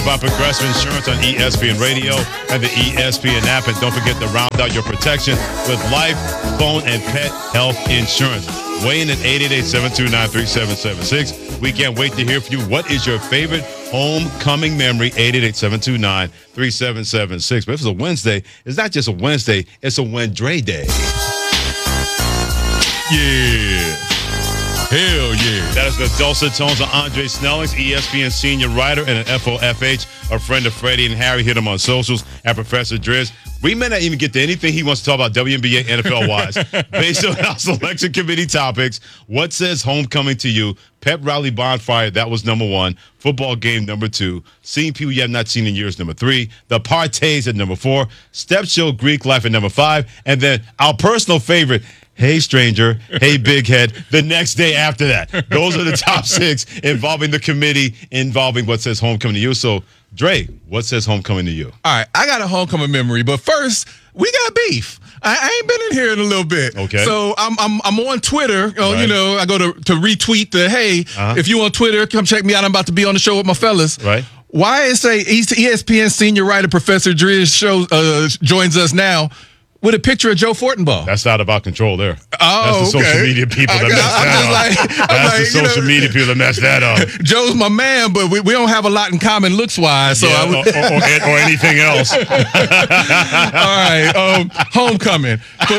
by Progressive Insurance on ESPN Radio and the ESPN app. And don't forget to round out your protection with life, phone, and pet health insurance. Weigh in at 888-729-3776. We can't wait to hear from you. What is your favorite homecoming memory? 888-729-3776. But if it's a Wednesday, it's not just a Wednesday, it's a Wendre Day. Yeah. Hell yeah. That is the dulcet tones of Andre Snellings, ESPN senior writer and an FOFH, a friend of Freddie and Harry. Hit him on socials at Professor Driz. We may not even get to anything he wants to talk about WNBA, NFL-wise. Based on our selection committee topics, what says homecoming to you? Pep Rally Bonfire, that was number 1. Football game, number 2. Seeing people you have not seen in years, number 3. The parties at number 4. Step show Greek life at number 5. And then our personal favorite, hey, stranger, hey, big head, the next day after that. Those are the top 6 involving the committee, involving what says homecoming to you. So, Dre, what says homecoming to you? All right, I got a homecoming memory, but first, we got beef. I ain't been in here in a little bit. Okay. So I'm on Twitter. Right. You know, I go to retweet the, hey, if you on Twitter, come check me out. I'm about to be on the show with my fellas. Right. Why is ESPN senior writer Professor Driz joins us now with a picture of Joe Fortenbaugh? That's not about control there. Oh, that's the social media people that messed that up. That's the social media people that messed that up. Joe's my man, but we don't have a lot in common looks-wise. So or anything else. All right, homecoming.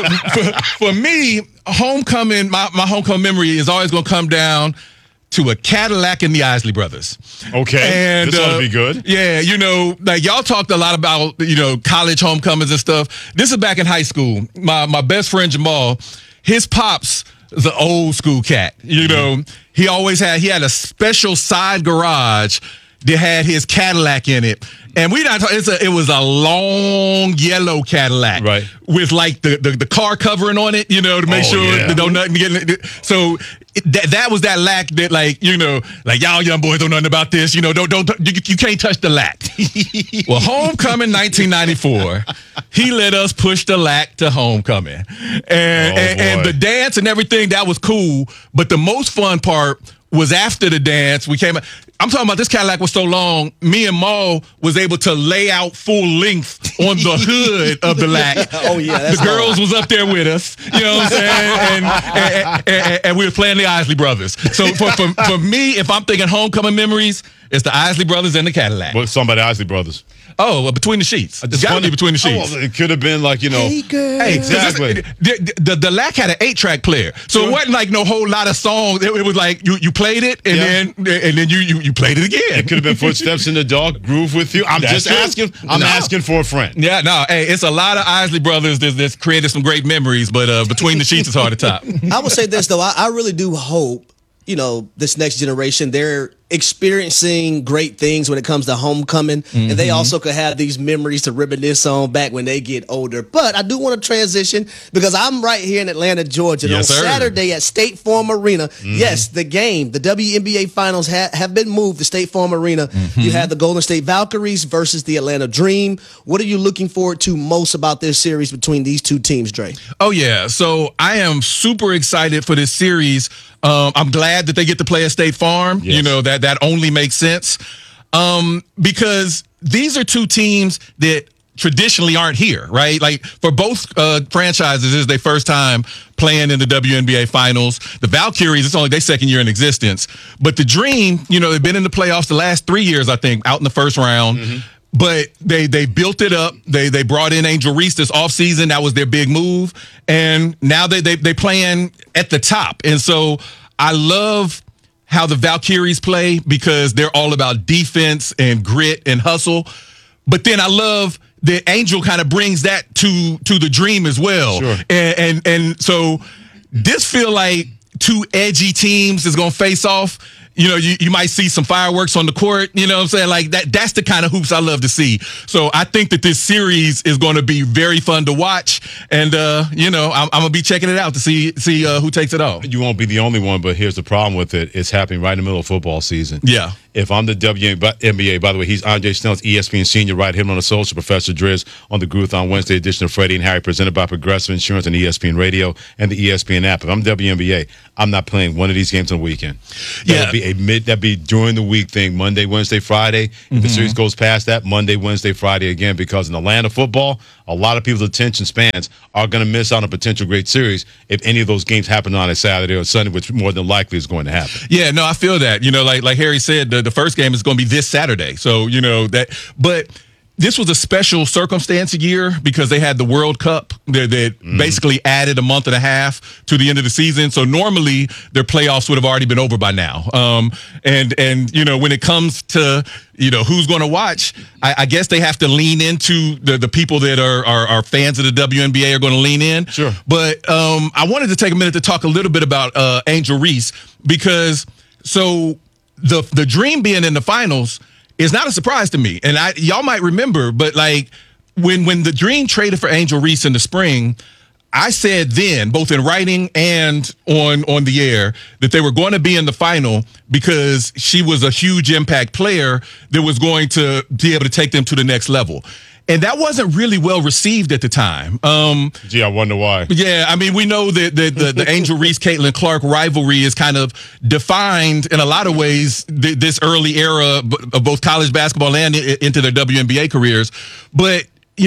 For me, homecoming, my homecoming memory is always going to come down to a Cadillac and the Isley Brothers. Okay, and this ought to be good. Yeah, you know, like y'all talked a lot about, you know, college homecomings and stuff. This is back in high school. My best friend Jamal, his pops, the old school cat. You know, he had a special side garage that had his Cadillac in it. And it was a long yellow Cadillac, right, with like the car covering on it, you know, to make sure that don't nothing get it. So that was that lack that, like, you know, like y'all young boys don't know nothing about this, you know, you can't touch the lack. Well, homecoming 1994, he let us push the lack to homecoming, and the dance and everything, that was cool. But the most fun part was after the dance. I'm talking about this Cadillac was so long, me and Maul was able to lay out full length on the hood of the lac. Oh, yeah. That's the girls was up there with us, you know what I'm saying? And we were playing the Isley Brothers. So for me, if I'm thinking homecoming memories, it's the Isley Brothers and the Cadillac. What's somebody Isley Brothers? Oh, Between the Sheets. It's got to be Between the Sheets. It could have been like, you know. Hey, girl. Hey, exactly. The LAC had an 8-track player, so it wasn't like no whole lot of songs. It was like you played it, and then you played it again. It could have been Footsteps in the Dark, Groove with You. I'm asking for a friend. Yeah, no, hey, it's a lot of Isley Brothers that's created some great memories, but Between the Sheets is hard to top. I would say this, though. I really do hope, you know, this next generation, they're experiencing great things when it comes to homecoming, and they also could have these memories to reminisce on back when they get older. But I do want to transition because I'm right here in Atlanta, Georgia. Yes, on sir. Saturday at State Farm Arena, yes, the game, the WNBA Finals have been moved to State Farm Arena. You have the Golden State Valkyries versus the Atlanta Dream. What are you looking forward to most about this series between these two teams, Dre? Oh, yeah. So I am super excited for this series. I'm glad that they get to play at State Farm. Yes. You know, that only makes sense because these are two teams that traditionally aren't here, right? Like for both franchises, this is their first time playing in the WNBA Finals. The Valkyries, it's only their second year in existence. But the Dream, you know, they've been in the playoffs the last 3 years, I think, out in the first round. But they built it up. They brought in Angel Reese this offseason. That was their big move. And now they playing at the top. And so I love how the Valkyries play because they're all about defense and grit and hustle. But then I love that Angel kind of brings that to the Dream as well. Sure. And so this feel like two edgy teams is going to face off. You know, you might see some fireworks on the court, you know what I'm saying? Like that's the kind of hoops I love to see. So I think that this series is going to be very fun to watch. And, you know, I'm going to be checking it out to see who takes it all. You won't be the only one, but here's the problem with it. It's happening right in the middle of football season. Yeah. if I'm the WNBA, by the way, he's Andre Snell's ESPN senior writer. Him on the social, Professor Driz on the Gruth on Wednesday edition of Freddie and Harry, presented by Progressive Insurance and ESPN Radio and the ESPN app. If I'm WNBA, I'm not playing one of these games on the weekend. That'd be during the week thing, Monday, Wednesday, Friday. If the series goes past that, Monday, Wednesday, Friday again, because in Atlanta football, a lot of people's attention spans are going to miss out on a potential great series if any of those games happen on a Saturday or Sunday, which more than likely is going to happen. Yeah, no, I feel that. Like Harry said, the first game is going to be this Saturday. So, but this was a special circumstance year because they had the World Cup that basically added a month and a half to the end of the season. So normally their playoffs would have already been over by now. And when it comes to who's going to watch, I guess they have to lean into the people that are fans of the WNBA are going to lean in. Sure. But I wanted to take a minute to talk a little bit about Angel Reese because the dream being in the finals is not a surprise to me. And y'all might remember, but like when the Dream traded for Angel Reese in the spring, I said then, both in writing and on the air, that they were going to be in the final because she was a huge impact player that was going to be able to take them to the next level. And that wasn't really well received at the time. Gee, I wonder why. Yeah, I mean, we know that the Angel Reese, Caitlin Clark rivalry is kind of defined in a lot of ways this early era of both college basketball and into their WNBA careers. But,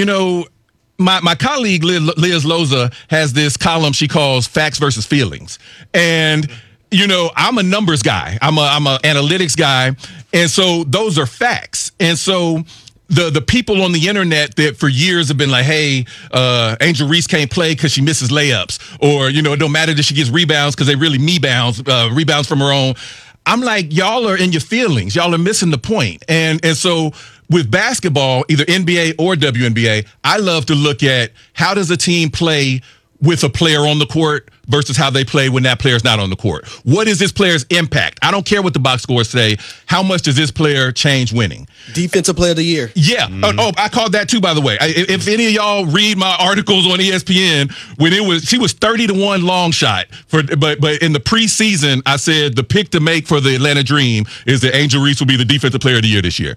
my colleague Liz Loza has this column she calls Facts versus Feelings. And I'm a numbers guy. I'm a analytics guy. And so those are facts. And so the people on the internet that for years have been like, hey, Angel Reese can't play because she misses layups, or it don't matter that she gets rebounds because they really rebounds from her own. I'm like, y'all are in your feelings. Y'all are missing the point. And so with basketball, either NBA or WNBA, I love to look at how does a team play with a player on the court versus how they play when that player's not on the court. What is this player's impact? I don't care what the box scores say. How much does this player change winning? Defensive Player of the Year. Yeah. I called that too, by the way. If any of y'all read my articles on ESPN, she was 30-1 long shot but in the preseason, I said the pick to make for the Atlanta Dream is that Angel Reese will be the Defensive Player of the Year this year.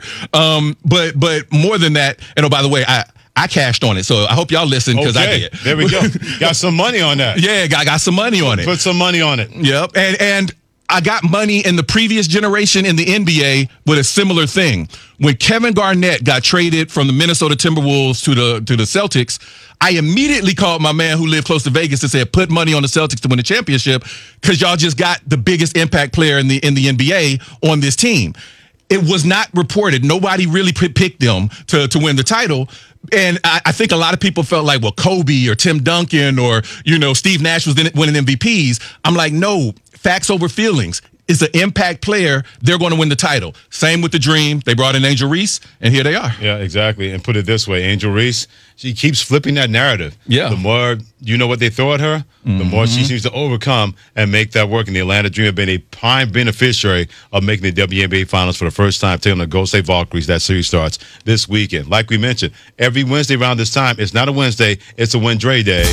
But more than that, and by the way, I cashed on it, so I hope y'all listen because I did. There we go. Got some money on that. Yeah, I got some money on it. Put some money on it. Yep, and I got money in the previous generation in the NBA with a similar thing. When Kevin Garnett got traded from the Minnesota Timberwolves to the Celtics, I immediately called my man who lived close to Vegas and said, put money on the Celtics to win the championship because y'all just got the biggest impact player in the NBA on this team. It was not reported. Nobody really picked them to win the title. And I think a lot of people felt like, well, Kobe or Tim Duncan or, Steve Nash was winning MVPs. I'm like, no, facts over feelings. It's an impact player. They're going to win the title. Same with the Dream. They brought in Angel Reese, and here they are. Yeah, exactly. And put it this way, Angel Reese, she keeps flipping that narrative. Yeah. The more what they throw at her, the more she seems to overcome and make that work. And the Atlanta Dream have been a prime beneficiary of making the WNBA Finals for the first time, taking the Golden State Valkyries. That series starts this weekend. Like we mentioned, every Wednesday around this time, it's not a Wednesday, it's a Win Dre Day.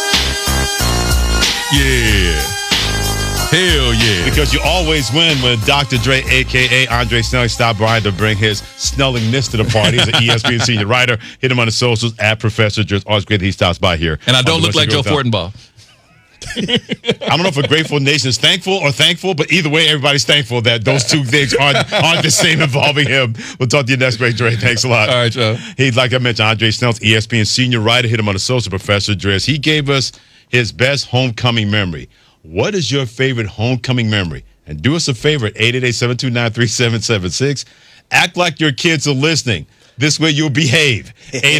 Yeah. Hell yeah. Because you always win when Dr. Dre, a.k.a. Andre Snelling, stopped by to bring his Snellingness to the party. He's an ESPN senior writer. Hit him on the socials at Professor Driz. Always great that he stops by here. And I don't look like Joe Fortenbaugh. I don't know if a Grateful Nation is thankful, but either way, everybody's thankful that those two things aren't the same involving him. We'll talk to you next break, Dre. Thanks a lot. All right, Joe. Like I mentioned, Andre Snell's ESPN senior writer. Hit him on the social, Professor Driz. He gave us his best homecoming memory. What is your favorite homecoming memory? And do us a favor at 888-729-3776. Act like your kids are listening. This way you'll behave.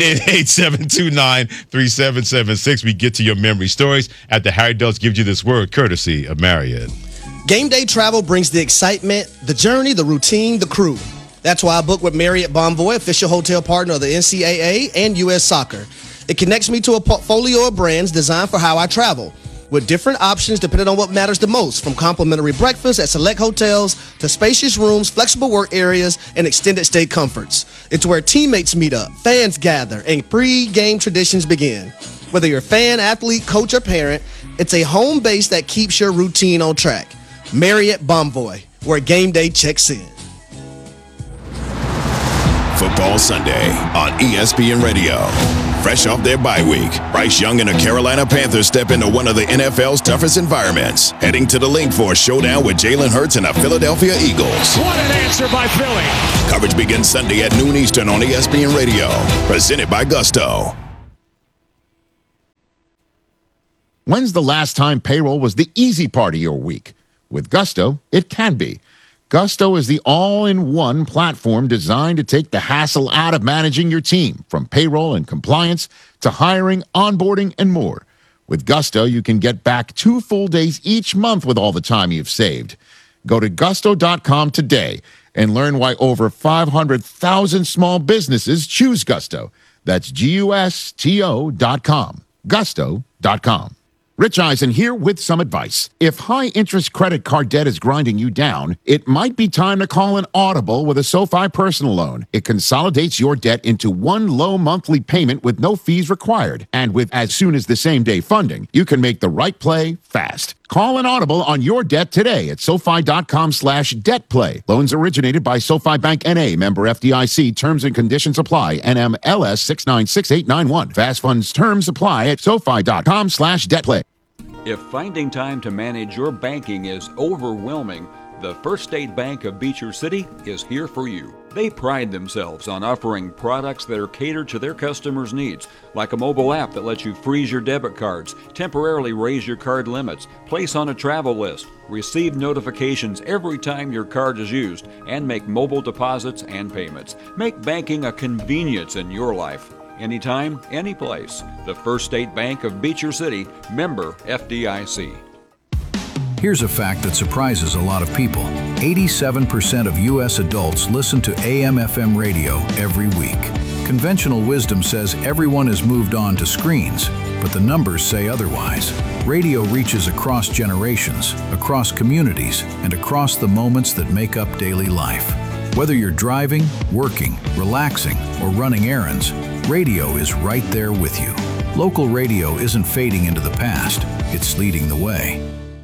888-729-3776. We get to your memory stories after Harry Dulles gives you this word, courtesy of Marriott. Game day travel brings the excitement, the journey, the routine, the crew. That's why I book with Marriott Bonvoy, official hotel partner of the NCAA and U.S. Soccer. It connects me to a portfolio of brands designed for how I travel, with different options depending on what matters the most, from complimentary breakfast at select hotels to spacious rooms, flexible work areas, and extended stay comforts. It's where teammates meet up, fans gather, and pre-game traditions begin. Whether you're a fan, athlete, coach, or parent, it's a home base that keeps your routine on track. Marriott Bonvoy, where game day checks in. Football Sunday on ESPN Radio. Fresh off their bye week, Bryce Young and the Carolina Panthers step into one of the NFL's toughest environments, heading to the Link for a showdown with Jalen Hurts and the Philadelphia Eagles. What an answer by Philly. Coverage begins Sunday at noon Eastern on ESPN Radio, presented by Gusto. When's the last time payroll was the easy part of your week? With Gusto, it can be. Gusto is the all-in-one platform designed to take the hassle out of managing your team, from payroll and compliance to hiring, onboarding, and more. With Gusto, you can get back 2 full days each month with all the time you've saved. Go to gusto.com today and learn why over 500,000 small businesses choose Gusto. That's GUSTO.com. Gusto.com. Rich Eisen here with some advice. If high-interest credit card debt is grinding you down, it might be time to call an audible with a SoFi personal loan. It consolidates your debt into one low monthly payment with no fees required. And with as soon as the same-day funding, you can make the right play fast. Call an audible on your debt today at SoFi.com/debtplay. Loans originated by SoFi Bank N.A., member FDIC. Terms and conditions apply. NMLS 696891. Fast funds terms apply at SoFi.com/debtplay. If finding time to manage your banking is overwhelming, the First State Bank of Beecher City is here for you. They pride themselves on offering products that are catered to their customers' needs, like a mobile app that lets you freeze your debit cards, temporarily raise your card limits, place on a travel list, receive notifications every time your card is used, and make mobile deposits and payments. Make banking a convenience in your life. Anytime, anyplace. The First State Bank of Beecher City, member FDIC. Here's a fact that surprises a lot of people. 87% of U.S. adults listen to AM/FM radio every week. Conventional wisdom says everyone has moved on to screens, but the numbers say otherwise. Radio reaches across generations, across communities, and across the moments that make up daily life. Whether you're driving, working, relaxing, or running errands, radio is right there with you. Local radio isn't fading into the past, it's leading the way.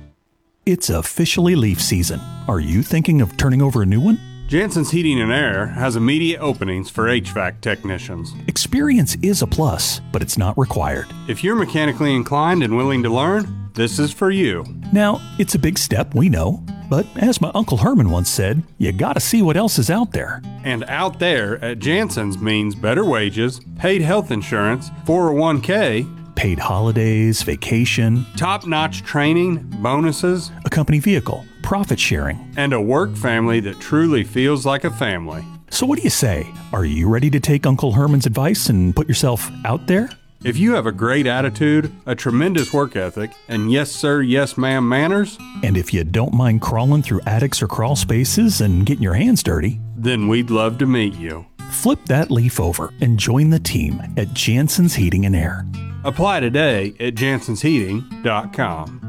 It's officially leaf season. Are you thinking of turning over a new one? Jansen's Heating and Air has immediate openings for HVAC technicians. Experience is a plus, but it's not required. If you're mechanically inclined and willing to learn, this is for you. Now, it's a big step, we know. But as my Uncle Herman once said, you gotta see what else is out there. And out there at Jansen's means better wages, paid health insurance, 401k, paid holidays, vacation, top-notch training, bonuses, a company vehicle, profit sharing, and a work family that truly feels like a family. So what do you say? Are you ready to take Uncle Herman's advice and put yourself out there? If you have a great attitude, a tremendous work ethic, and yes sir, yes ma'am manners, and if you don't mind crawling through attics or crawl spaces and getting your hands dirty, then we'd love to meet you. Flip that leaf over and join the team at Jansen's Heating and Air. Apply today at jansensheating.com.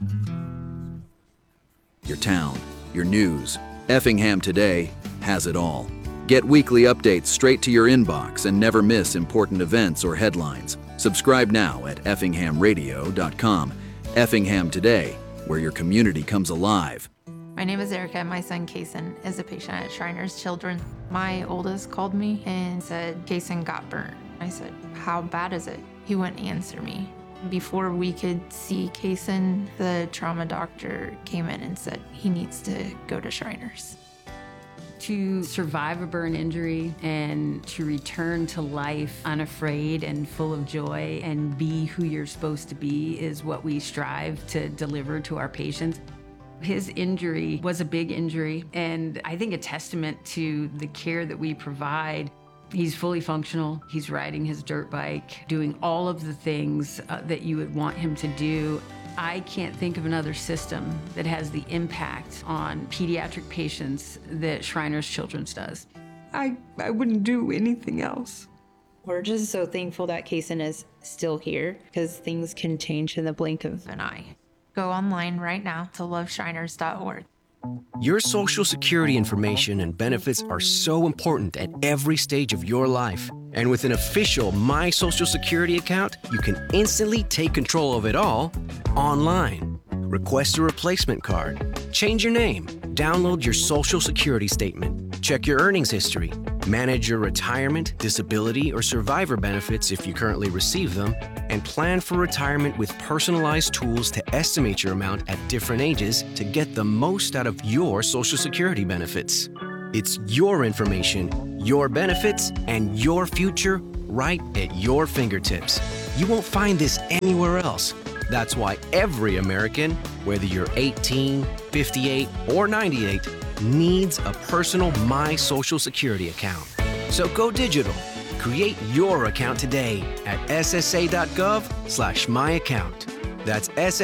Your town, your news. Effingham Today has it all. Get weekly updates straight to your inbox and never miss important events or headlines. Subscribe now at effinghamradio.com. Effingham Today, where your community comes alive. My name is Erica. My son, Kason, is a patient at Shriners Children. My oldest called me and said, Kason got burnt. I said, how bad is it? He wouldn't answer me. Before we could see Kason, the trauma doctor came in and said he needs to go to Shriners. To survive a burn injury and to return to life unafraid and full of joy and be who you're supposed to be is what we strive to deliver to our patients. His injury was a big injury, and I think a testament to the care that we provide. He's fully functional. He's riding his dirt bike, doing all of the things that you would want him to do. I can't think of another system that has the impact on pediatric patients that Shriners Children's does. I wouldn't do anything else. We're just so thankful that Kason is still here because things can change in the blink of an eye. Go online right now to loveshriners.org. Your Social Security information and benefits are so important at every stage of your life. And with an official My Social Security account, you can instantly take control of it all online. Request a replacement card, change your name, download your Social Security statement, check your earnings history, Manage your retirement, disability, or survivor benefits if you currently receive them, and plan for retirement with personalized tools to estimate your amount at different ages to get the most out of your Social Security benefits. It's your information, your benefits, and your future right at your fingertips. You won't find this anywhere else. That's why every American, whether you're 18, 58, or 98, needs a personal My Social Security account. So go digital. Create your account today at ssa.gov/myaccount. That's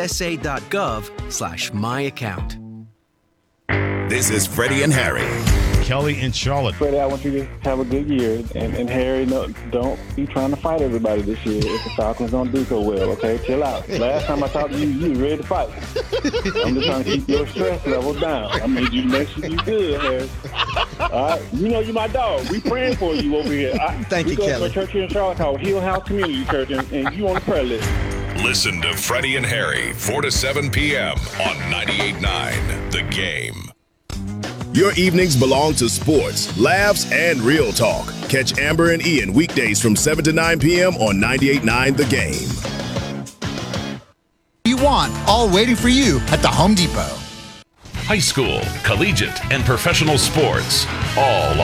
ssa.gov/myaccount. This is Freddie and Harry. Kelly in Charlotte. Freddie, I want you to have a good year. And Harry, no, don't be trying to fight everybody this year if the Falcons don't do so well, okay? Chill out. Last time I talked to you, you were ready to fight. I'm just trying to keep your stress level down. I need you to make sure you good, Harry. All right? You know you're my dog. We praying for you over here. Thank you, Kelly. We go to a church here in Charlotte called Hill House Community Church, and you on the prayer list. Listen to Freddie and Harry, 4 to 7 p.m. on 98.9 The Game. Your evenings belong to sports, laughs, and real talk. Catch Amber and Ian weekdays from 7 to 9 p.m. on 98.9 The Game. You want, all waiting for you at the Home Depot. High school, collegiate, and professional sports, all